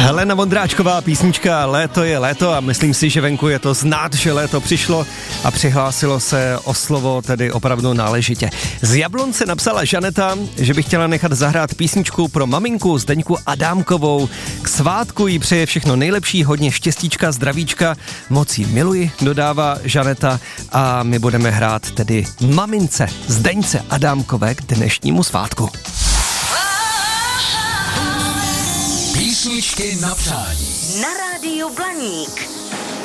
Helena Vondráčková, písnička Léto je léto a myslím si, že venku je to znát, že léto přišlo a přihlásilo se o slovo tedy opravdu náležitě. Z Jablonce napsala Žaneta, že by chtěla nechat zahrát písničku pro maminku Zdeňku Adámkovou. K svátku jí přeje všechno nejlepší, hodně štěstíčka, zdravíčka, moc jí miluji, dodává Žaneta a my budeme hrát tedy mamince Zdeňce Adámkové k dnešnímu svátku. Písničky na přání. Na rádiu Blaník.